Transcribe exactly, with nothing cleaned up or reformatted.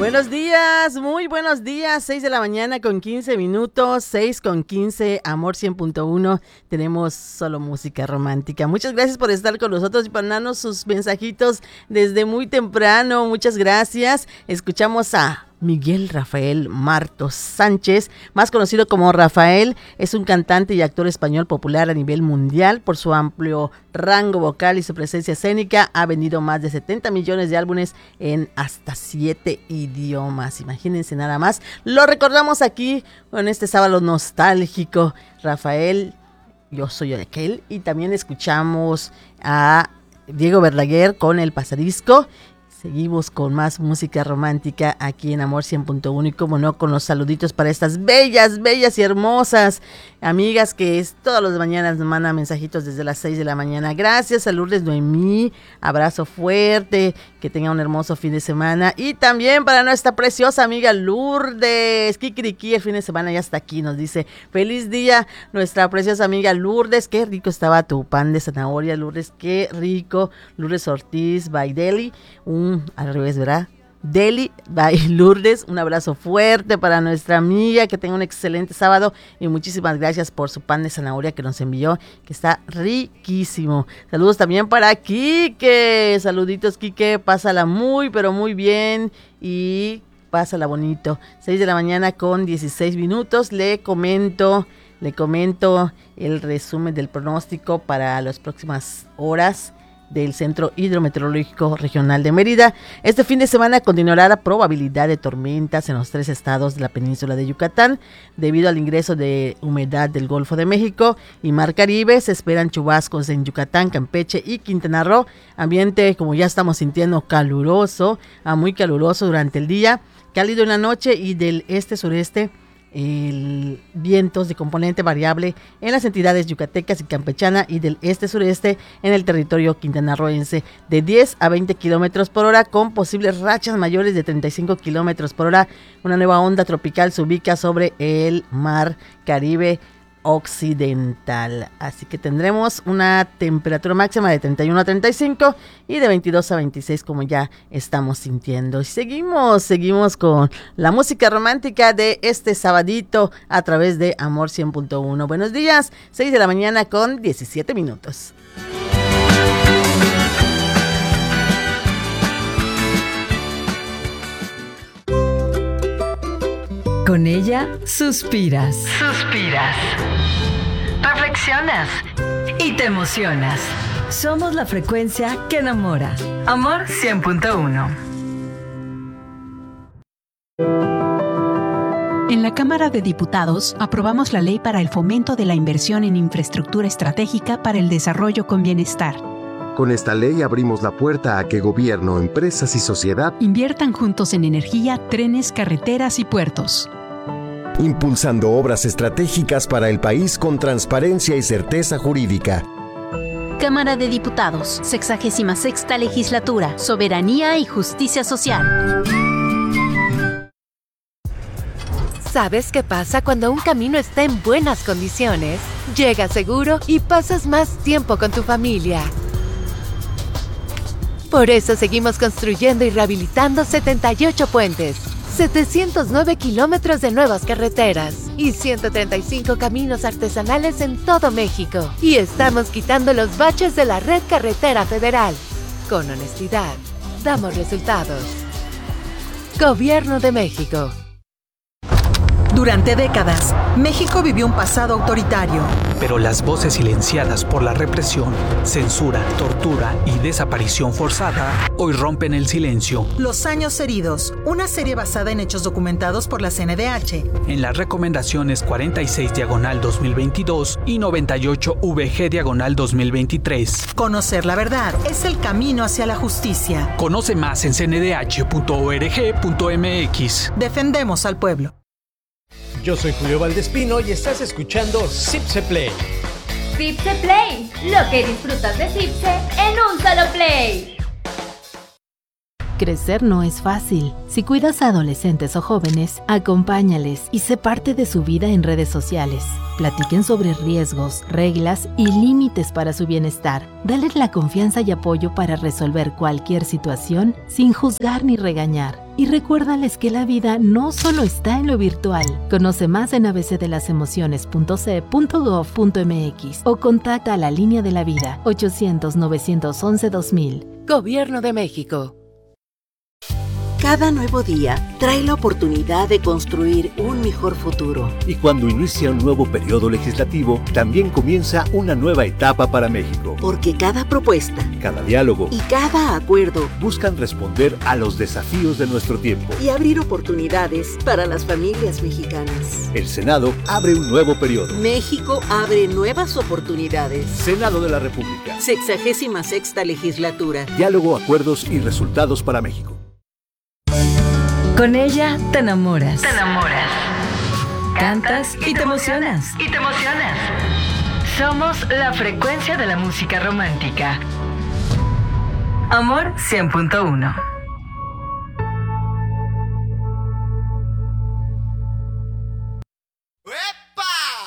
Buenos días, muy buenos días, seis de la mañana con quince minutos, seis con quince, Amor cien punto uno, tenemos solo música romántica. Muchas gracias por estar con nosotros y por darnos sus mensajitos desde muy temprano, muchas gracias. Escuchamos a Miguel Rafael Martos Sánchez, más conocido como Rafael, es un cantante y actor español popular a nivel mundial por su amplio rango vocal y su presencia escénica. Ha vendido más de setenta millones de álbumes en hasta siete idiomas. Imagínense nada más. Lo recordamos aquí en este sábado nostálgico. Rafael, yo soy aquel, y también escuchamos a Diego Verdaguer con El Pasadisco. Seguimos con más música romántica aquí en Amor cien punto uno y como no, con los saluditos para estas bellas, bellas y hermosas amigas que es todas las mañanas nos mandan mensajitos desde las seis de la mañana. Gracias a Lourdes Noemí, abrazo fuerte, que tenga un hermoso fin de semana. Y también para nuestra preciosa amiga Lourdes, Kikiriki, el fin de semana ya está aquí, nos dice, feliz día nuestra preciosa amiga Lourdes, qué rico estaba tu pan de zanahoria, Lourdes, qué rico. Lourdes Ortiz, Baideli, un al revés, ¿verdad? Deli by Lourdes, un abrazo fuerte para nuestra amiga, que tenga un excelente sábado y muchísimas gracias por su pan de zanahoria que nos envió, que está riquísimo. Saludos también para Quique, saluditos Quique, pásala muy pero muy bien y pásala bonito. seis de la mañana con dieciséis minutos, le comento, le comento el resumen del pronóstico para las próximas horas del Centro Hidrometeorológico Regional de Mérida. Este fin de semana continuará la probabilidad de tormentas en los tres estados de la península de Yucatán. Debido al ingreso de humedad del Golfo de México y Mar Caribe, se esperan chubascos en Yucatán, Campeche y Quintana Roo. Ambiente, como ya estamos sintiendo, caluroso, a muy caluroso durante el día, cálido en la noche y del este-sureste. El vientos de componente variable en las entidades yucatecas y campechana y del este-sureste en el territorio quintanarroense de diez a veinte kilómetros por hora con posibles rachas mayores de treinta y cinco kilómetros por hora. Una nueva onda tropical se ubica sobre el Mar Caribe occidental, así que tendremos una temperatura máxima de treinta y uno a treinta y cinco y de veintidós a veintiséis como ya estamos sintiendo. Y seguimos, seguimos con la música romántica de este sabadito a través de Amor cien punto uno. Buenos días, seis de la mañana con diecisiete minutos. Con ella suspiras. Suspiras. Reflexionas. Y te emocionas. Somos la frecuencia que enamora. Amor cien punto uno. En la Cámara de Diputados aprobamos la Ley para el Fomento de la Inversión en Infraestructura Estratégica para el Desarrollo con Bienestar. Con esta ley abrimos la puerta a que gobierno, empresas y sociedad inviertan juntos en energía, trenes, carreteras y puertos, impulsando obras estratégicas para el país con transparencia y certeza jurídica. Cámara de Diputados, sexagésima sexta Legislatura, Soberanía y Justicia Social. ¿Sabes qué pasa cuando un camino está en buenas condiciones? Llegas seguro y pasas más tiempo con tu familia. Por eso seguimos construyendo y rehabilitando setenta y ocho puentes, setecientos nueve kilómetros de nuevas carreteras y ciento treinta y cinco caminos artesanales en todo México. Y estamos quitando los baches de la red carretera federal. Con honestidad, damos resultados. Gobierno de México. Durante décadas, México vivió un pasado autoritario. Pero las voces silenciadas por la represión, censura, tortura y desaparición forzada hoy rompen el silencio. Los años heridos, una serie basada en hechos documentados por la C N D H. En las recomendaciones cuarenta y seis diagonal dos mil veintidós y noventa y ocho V G diagonal dos mil veintitrés. Conocer la verdad es el camino hacia la justicia. Conoce más en c n d h punto org punto m x. Defendemos al pueblo. Yo soy Julio Valdespino y estás escuchando Zipse Play. Zipse Play, lo que disfrutas de Zipse en un solo play. Crecer no es fácil. Si cuidas a adolescentes o jóvenes, acompáñales y sé parte de su vida en redes sociales. Platiquen sobre riesgos, reglas y límites para su bienestar. Dales la confianza y apoyo para resolver cualquier situación sin juzgar ni regañar. Y recuérdales que la vida no solo está en lo virtual. Conoce más en a b c de las emociones punto c punto gov punto m x o contacta a la Línea de la Vida ochocientos, novecientos once, dos mil. Gobierno de México. Cada nuevo día trae la oportunidad de construir un mejor futuro. Y cuando inicia un nuevo periodo legislativo, también comienza una nueva etapa para México. Porque cada propuesta, cada diálogo y cada acuerdo buscan responder a los desafíos de nuestro tiempo y abrir oportunidades para las familias mexicanas. El Senado abre un nuevo periodo. México abre nuevas oportunidades. Senado de la República. Sexagésima sexta legislatura. Diálogo, acuerdos y resultados para México. Con ella te enamoras. Te enamoras. Cantas y te emocionas. Y te emocionas. Somos la frecuencia de la música romántica. Amor cien punto uno.